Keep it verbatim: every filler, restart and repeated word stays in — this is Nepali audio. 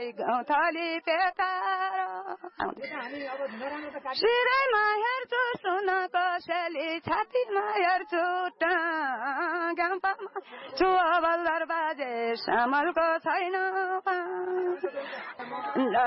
गौथली पेटार शिरैमा हेर्छु सुन कसैली छातीमा हेर्छु गाउँपामा छु बल्दर बाजे सामलको छैन